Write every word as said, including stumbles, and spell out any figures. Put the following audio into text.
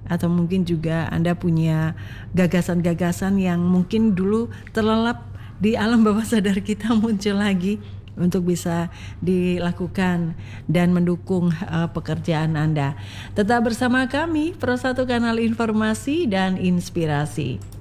atau mungkin juga Anda punya gagasan-gagasan yang mungkin dulu terlelap di alam bawah sadar kita muncul lagi untuk bisa dilakukan dan mendukung uh, pekerjaan Anda. Tetap bersama kami, Pro satu Kanal Informasi dan Inspirasi.